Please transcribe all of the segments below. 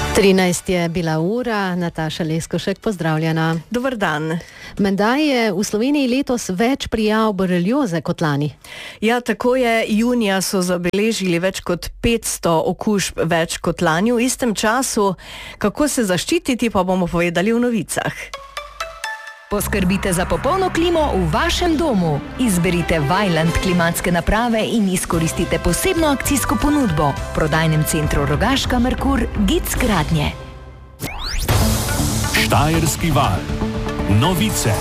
13 je bila ura, Nataša Leskošek, pozdravljena. Dober dan. Menda je v Sloveniji letos več prijav borelioze kot lani. Ja, tako je. Junija so zabeležili več kot 500 okužb več kot lani v istem času. Kako se zaščititi, pa bomo povedali v novicah. Poskrbite za popolno klimo v vašem domu. Izberite Vaillant klimatske naprave in izkoristite posebno akcijsko ponudbo. V prodajnem centru Rogaška Merkur Gic Gradnje. Štajerski val. Novice.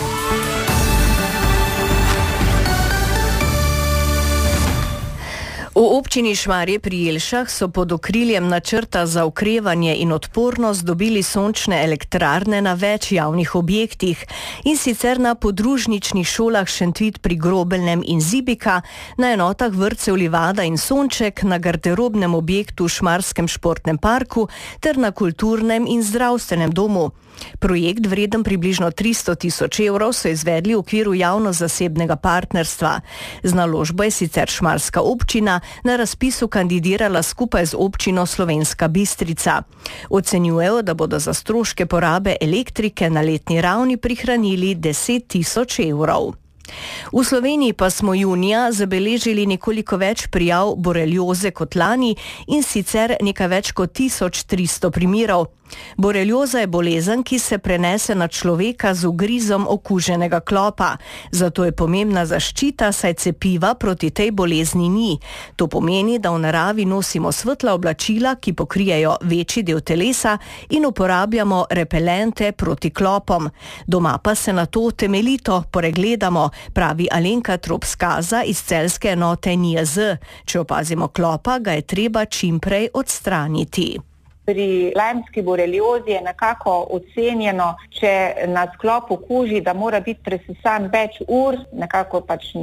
V občini Šmarje pri Jelšah so pod okriljem načrta za okrevanje in odpornost dobili sončne elektrarne na več javnih objektih, in sicer na podružničnih šolah Šentvid pri Grobelnem in Zibika, na enotah vrtcev Livada in Sonček, na garderobnem objektu v Šmarskem športnem parku ter na kulturnem in zdravstvenem domu. Projekt, vreden približno 300 000 evrov, so izvedli v okviru javno-zasebnega partnerstva. Z naložbo je sicer šmarska občina na razpisu kandidirala skupaj z občino Slovenska Bistrica. Ocenjujejo, da bodo za stroške porabe elektrike na letni ravni prihranili 10 000 evrov. V Sloveniji pa smo junija zabeležili nekoliko več prijav borelioze kot lani, in sicer nekaj več kot 1300 primerov. Borelioza je bolezen, ki se prenese na človeka z ugrizom okuženega klopa. Zato je pomembna zaščita, saj cepiva proti tej bolezni ni. To pomeni, da v naravi nosimo svetla oblačila, ki pokrijejo večji del telesa, in uporabljamo repelente proti klopom. Doma pa se na to temeljito pregledamo, pravi Alenka Trop-Skaza iz celjske enote NIJZ. Če opazimo klopa, ga je treba čimprej odstraniti. Pri lajmski boreliozi je nekako ocenjeno, če nas klop okuži, da mora biti presesan več ur, nekako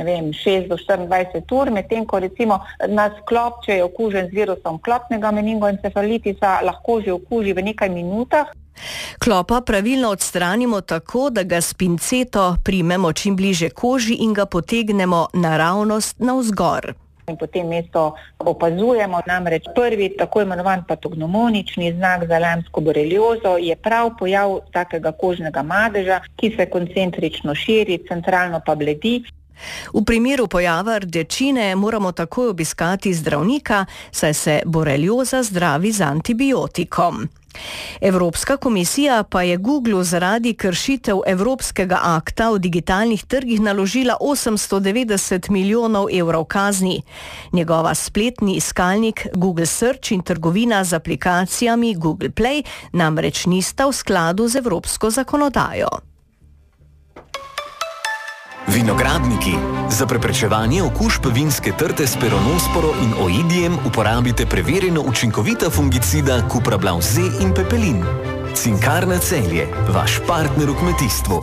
6 do 24 ur, medtem ko recimo nas klop, če je okužen z virusom klopnega meningoencefalitisa, lahko že okuži v nekaj minutah. Klopa pravilno odstranimo tako, da ga s pinceto primemo čim bliže koži in ga potegnemo naravnost navzgor. In potem mesto opazujemo, namreč prvi tako imenovan patognomonični znak za lajmsko boreliozo je prav pojav takega kožnega madeža, ki se koncentrično širi, centralno pa bledi. V primeru pojava rdečine moramo takoj obiskati zdravnika, saj se borelioza zdravi z antibiotikom. Evropska komisija pa je Googlu zaradi kršitev Evropskega akta o digitalnih trgih naložila 890 milijonov evrov kazni. Njegova spletni iskalnik Google Search in trgovina z aplikacijami Google Play namreč nista v skladu z evropsko zakonodajo. Vinogradniki. Za preprečevanje okužb vinske trte s peronosporo in oidijem uporabite preverjeno učinkovita fungicida Cuprablav Z in Pepelin. Cinkarna Celje, vaš partner v kmetijstvu.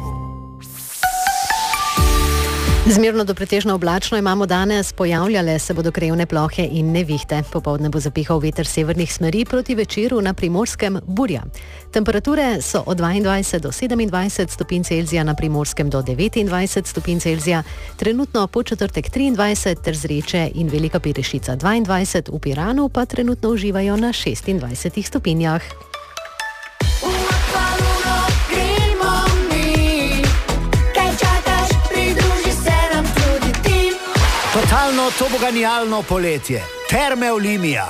Zmerno do pretežno oblačno imamo danes, pojavljale se bodo krajevne plohe in nevihte. Popoldne bo zapihal veter severnih smeri, proti večeru na Primorskem burja. Temperature so od 22 do 27 stopinj Celzija, na Primorskem do 29 stopinj Celzija, trenutno Podčetrtek 23 ter Zreče in Velika Pirešica 22, v Piranu pa trenutno uživajo na 26 stopinjah. Totalno toboganijalno poletje. Terme Olimia.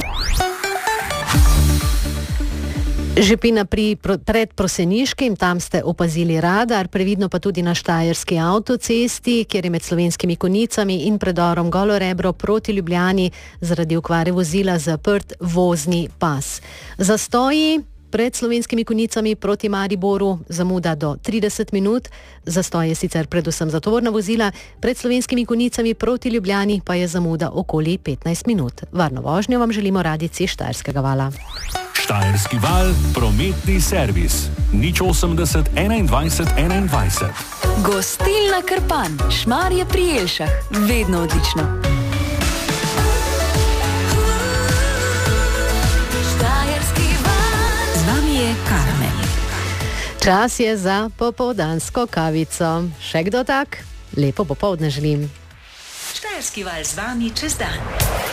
Žepina pred Proseniškim, tam ste opazili radar, previdno pa tudi na štajerski avtocesti, kjer je med Slovenskimi Konjicami in predorom Golo Rebro proti Ljubljani zaradi okvare vozila zaprt vozni pas. Zastoji pred Slovenskimi Konjicami proti Mariboru, zamuda do 30 minut, zastoj je sicer predvsem za tovorna vozila, pred Slovenskimi Konjicami proti Ljubljani pa je zamuda okoli 15 minut. Varno vožnjo vam želimo radijci Štajerskega vala. Štajerski val, prometni servis. 080 21 21. Gostilna Krpan, Šmarje pri Jelšah, vedno odlično. Karmen. Čas je za popoldansko kavico. Še kdo tak? Lepo popoldne želim. Štajerski val z vami čez dan.